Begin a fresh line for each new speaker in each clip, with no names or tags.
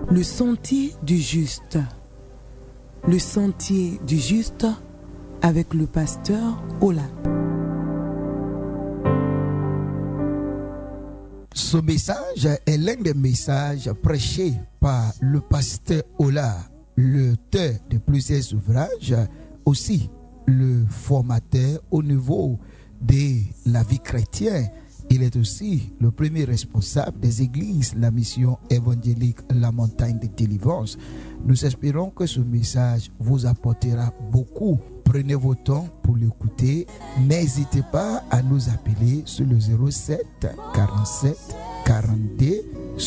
Le sentier du juste. Le sentier du juste avec le pasteur Ola.
Ce message est l'un des messages prêchés par le pasteur Ola, l'auteur de plusieurs ouvrages, aussi le formateur au niveau de la vie chrétienne. Il est aussi le premier responsable des églises, la mission évangélique La Montagne de Délivrance. Nous espérons que ce message vous apportera beaucoup. Prenez vos temps pour l'écouter. N'hésitez pas à nous appeler sur le 07 47 42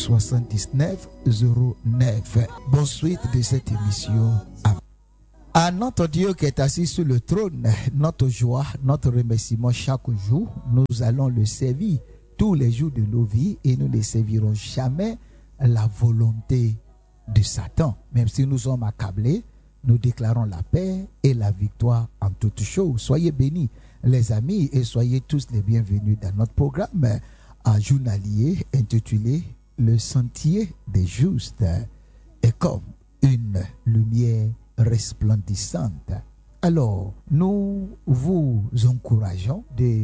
79 09. Bonne suite de cette émission. À notre Dieu qui est assis sur le trône, notre joie, notre remerciement chaque jour, nous allons le servir tous les jours de nos vies et nous ne servirons jamais la volonté de Satan. Même si nous sommes accablés, nous déclarons la paix et la victoire en toutes choses. Soyez bénis les amis et soyez tous les bienvenus dans notre programme journalier intitulé Le Sentier des Justes. Et comme une lumière resplendissante. Alors, nous vous encourageons de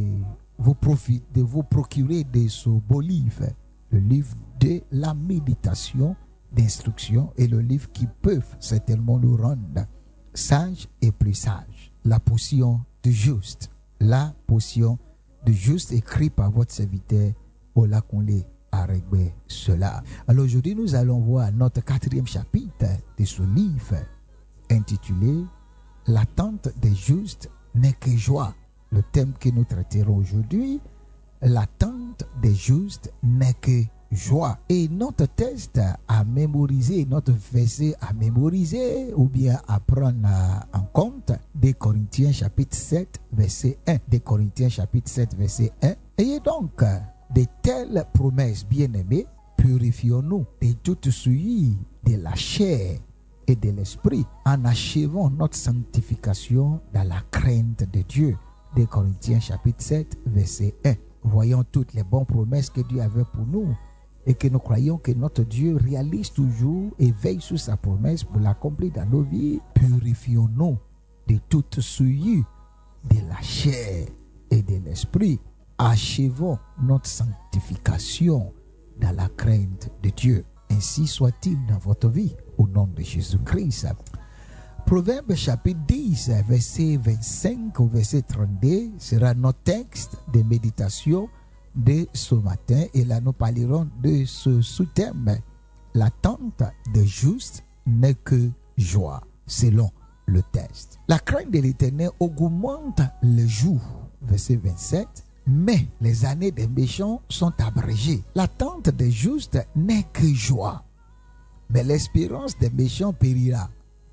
vous procurer de ce beau livre, le livre de la méditation, d'instruction et le livre qui peuvent certainement nous rendre sages et plus sages. La potion du juste. La potion du juste écrit par votre serviteur Ola Konle Aregbe cela. Alors aujourd'hui, nous allons voir notre 4e chapitre de ce livre intitulé L'attente des justes n'est que joie. Le thème que nous traiterons aujourd'hui, l'attente des justes n'est que joie. Et notre texte à mémoriser, notre verset à mémoriser ou bien à prendre en compte, des Corinthiens chapitre 7 verset 1. Des Corinthiens chapitre 7 verset 1. Ayez donc de telles promesses, bien-aimés, purifions-nous de toute souillure de la chair et de l'esprit, en achevant notre sanctification dans la crainte de Dieu. Des Corinthiens chapitre 7 verset 1. Voyons toutes les bonnes promesses que Dieu avait pour nous et que nous croyons que notre Dieu réalise toujours et veille sur sa promesse pour l'accomplir dans nos vies. Purifions-nous de toute souillure de la chair et de l'esprit. Achevons notre sanctification dans la crainte de Dieu. Ainsi soit-il dans votre vie, au nom de Jésus-Christ. Proverbe chapitre 10, verset 25 au verset 32 sera notre texte de méditation de ce matin. Et là, nous parlerons de ce sous-thème. L'attente des justes n'est que joie, selon le texte. La crainte de l'Éternel augmente le jour, verset 27. Mais les années des méchants sont abrégées. L'attente des justes n'est que joie. Mais l'espérance des méchants périra.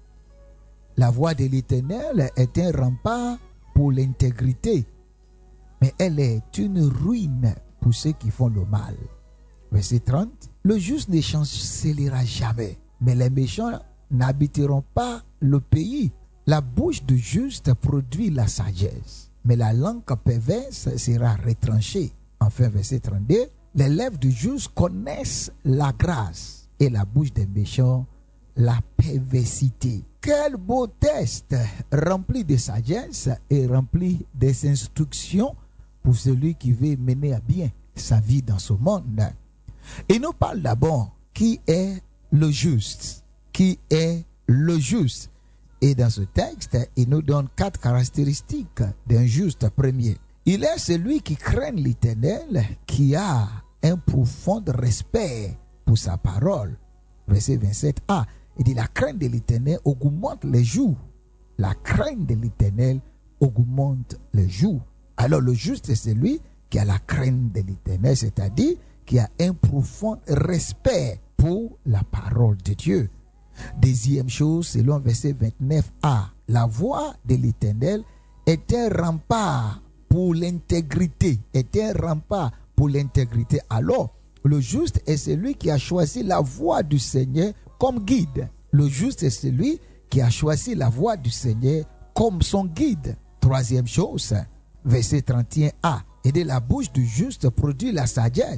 La voie de l'Éternel est un rempart pour l'intégrité, mais elle est une ruine pour ceux qui font le mal. Verset 30. Le juste ne chancellera jamais, mais les méchants n'habiteront pas le pays. La bouche du juste produit la sagesse, mais la langue perverse sera retranchée. Enfin, verset 32, les lèvres du juste connaissent la grâce et la bouche des méchants la perversité. Quel beau texte, rempli de sagesse et rempli des instructions pour celui qui veut mener à bien sa vie dans ce monde. Il nous parle d'abord qui est le juste. Qui est le juste? Et dans ce texte, il nous donne 4 caractéristiques d'un juste. Premier, il est celui qui craint l'Éternel, qui a un profond respect pour sa parole. Verset 27a, il dit la crainte de l'Éternel augmente les jours. La crainte de l'Éternel augmente les jours. Alors le juste est celui qui a la crainte de l'Éternel, c'est-à-dire qui a un profond respect pour la parole de Dieu. Deuxième chose, selon verset 29a, la voix de l'Éternel est un rempart pour l'intégrité. Est un rempart pour l'intégrité. Alors, le juste est celui qui a choisi la voix du Seigneur comme guide. Le juste est celui qui a choisi la voix du Seigneur comme son guide. Troisième chose, verset 31a, et de la bouche du juste produit la sagesse,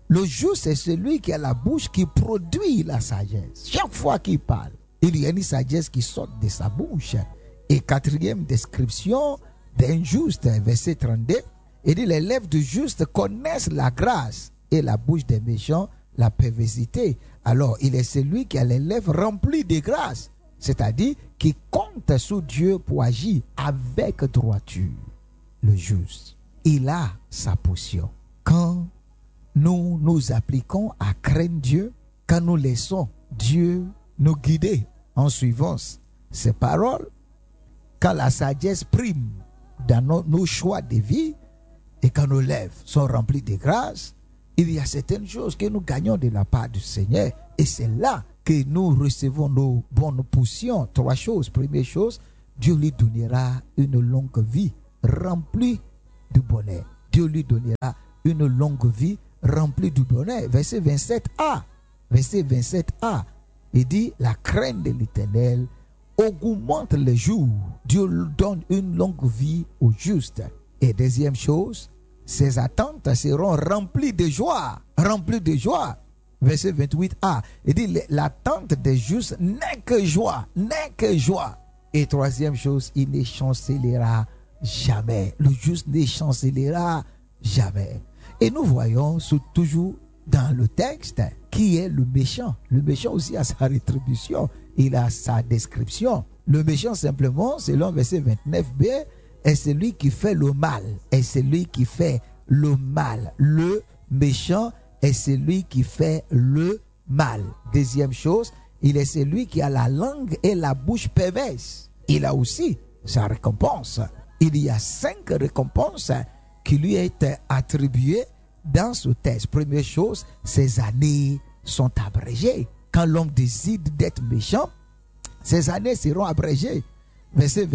Le juste, c'est celui qui a la bouche qui produit la sagesse. Chaque fois qu'il parle, il y a une sagesse qui sort de sa bouche. Et quatrième description d'un juste, verset 32, il dit, les lèvres du juste connaissent la grâce et la bouche des méchants la perversité. Alors, il est celui qui a les lèvres remplies de grâce, c'est-à-dire qui compte sur Dieu pour agir avec droiture. Le juste, il a sa portion. Quand nous nous appliquons à craindre Dieu, quand nous laissons Dieu nous guider en suivant ses paroles, quand la sagesse prime dans nos choix de vie et quand nos lèvres sont remplies de grâce, il y a certaines choses que nous gagnons de la part du Seigneur et c'est là que nous recevons nos bonnes portions. 3 choses. Première chose, Dieu lui donnera une longue vie remplie de bonheur. Dieu lui donnera une longue vie remplie de bonheur. Verset 27a. Verset 27a. Il dit, la crainte de l'Éternel augmente les jours. Dieu donne une longue vie au juste. Et deuxième chose, ses attentes seront remplies de joie. Remplies de joie. Verset 28a. Il dit, l'attente des justes n'est que joie. N'est que joie. Et troisième chose, il ne chancellera jamais. Le juste ne chancellera jamais. Et nous voyons toujours dans le texte qui est le méchant. Le méchant aussi a sa rétribution. Il a sa description. Le méchant simplement, selon verset 29b, est celui qui fait le mal. Est celui qui fait le mal. Le méchant est celui qui fait le mal. Deuxième chose, il est celui qui a la langue et la bouche perverse. Il a aussi sa récompense. Il y a 5 récompenses qui lui est attribuées dans ce texte. Première chose, ses années sont abrégées. Quand l'homme décide d'être méchant, ses années seront abrégées. Verset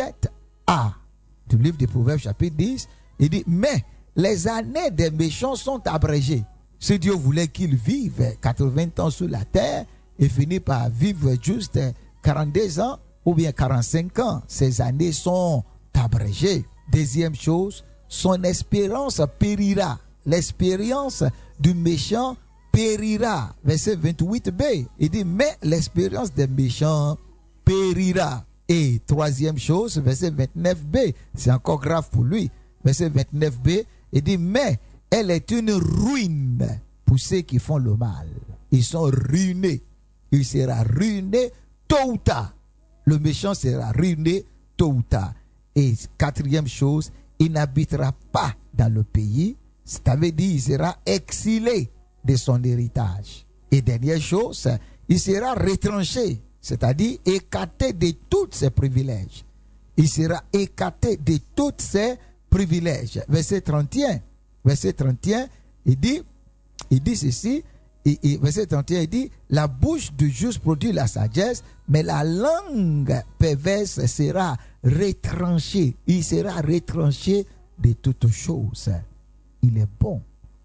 27a du livre des Proverbes chapitre 10, il dit, mais les années des méchants sont abrégées. Si Dieu voulait qu'il vive 80 ans sur la terre et finisse par vivre juste 42 ans ou bien 45 ans, ses années sont abrégées. Deuxième chose, son espérance périra. L'espérance du méchant périra. Verset 28b, il dit, mais l'espérance des méchants périra. Et troisième chose, verset 29b, c'est encore grave pour lui. Verset 29b, il dit, mais elle est une ruine pour ceux qui font le mal. Ils sont ruinés. Il sera ruiné tôt ou tard. Le méchant sera ruiné tôt ou tard. Et quatrième chose, il n'habitera pas dans le pays. Ça veut dire qu'il sera exilé de son héritage. Et dernière chose, il sera retranché, c'est-à-dire écarté de tous ses privilèges. Il sera écarté de tous ses privilèges. Verset 31. Verset 31, il dit ceci. Verset 31, il dit, la bouche du juste produit la sagesse, mais la langue perverse sera retranchée. Il sera retranché de toutes choses. Il est bon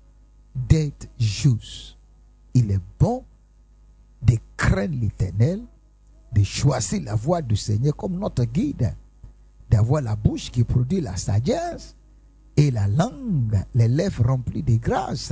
d'être juste. Il est bon de craindre l'Éternel, de choisir la voie du Seigneur comme notre guide, d'avoir la bouche qui produit la sagesse et la langue, les lèvres remplies de grâce.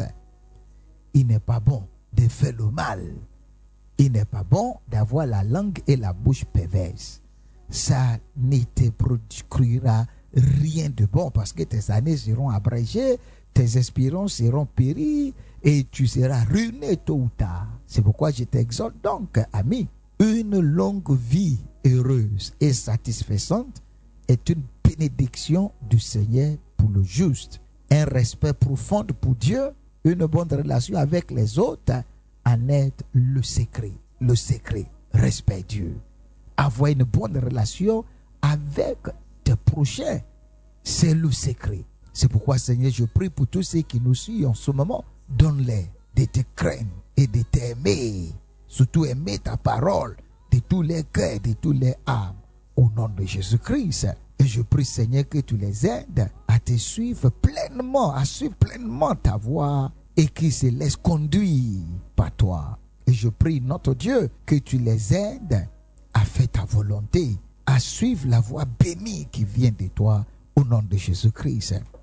Il n'est pas bon de faire le mal. Il n'est pas bon d'avoir la langue et la bouche perverse. Ça ne te produira rien de bon parce que tes années seront abrégées, tes espérances seront péries et tu seras ruiné tôt ou tard. C'est pourquoi je t'exhorte donc, ami, une longue vie heureuse et satisfaisante est une bénédiction du Seigneur pour le juste. Un respect profond pour Dieu, une bonne relation avec les autres en est le secret. Le secret, respect Dieu. Avoir une bonne relation avec tes prochains, c'est le secret. C'est pourquoi, Seigneur, je prie pour tous ceux qui nous suivent en ce moment. Donne-les de te craindre et de t'aimer. Surtout aimer ta parole de tous les cœurs, de tous les âmes. Au nom de Jésus-Christ. Et je prie, Seigneur, que tu les aides à te suivre pleinement, à suivre pleinement ta voie et qu'ils se laissent conduire par toi. Et je prie, notre Dieu, que tu les aides à faire ta volonté, à suivre la voie bénie qui vient de toi, au nom de Jésus-Christ.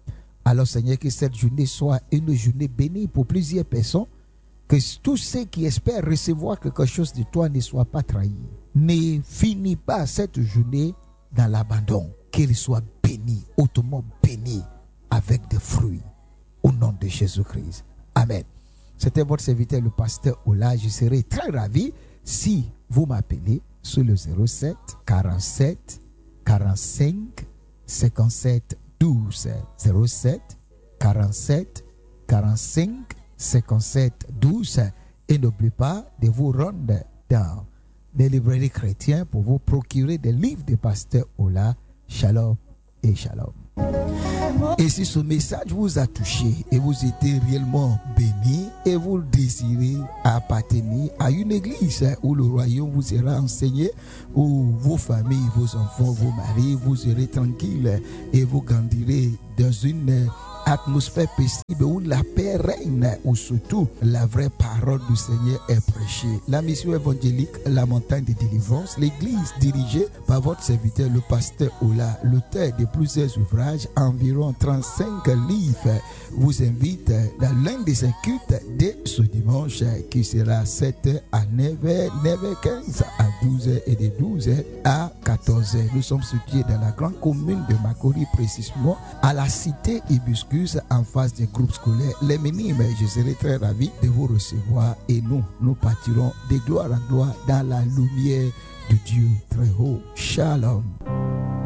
Alors Seigneur, que cette journée soit une journée bénie pour plusieurs personnes, que tous ceux qui espèrent recevoir quelque chose de toi ne soient pas trahis. Ne finis pas cette journée dans l'abandon, qu'il soit béni, hautement béni, avec des fruits, au nom de Jésus-Christ. Amen. C'était votre serviteur, le pasteur Ola. Je serai très ravi si vous m'appelez sur le 07 47 45 57 12. 07 47 45 57 12. Et n'oubliez pas de vous rendre dans les librairies chrétiennes pour vous procurer des livres de pasteur Ola. Shalom et shalom. Et si ce message vous a touché et vous étiez réellement béni et vous désirez appartenir à une église où le royaume vous sera enseigné, où vos familles, vos enfants, vos maris, vous serez tranquilles et vous grandirez dans une atmosphère paisible où la paix règne, où surtout la vraie parole du Seigneur est prêchée. La mission évangélique, la montagne de délivrance, l'église dirigée par votre serviteur, le pasteur Ola, l'auteur de plusieurs ouvrages, environ 35 livres, vous invite dans l'un de ses cultes dès ce dimanche qui sera 7h à 9h, 9h15 à 12h et de 12h à 14h. Nous sommes situés dans la grande commune de Makori, précisément à la cité Hibiscus, en face des groupes scolaires Les Minimes. Je serai très ravi de vous recevoir et nous partirons de gloire en gloire dans la lumière de Dieu très haut. Shalom.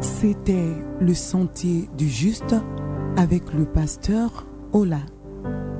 C'était le sentier du juste avec le pasteur Ola.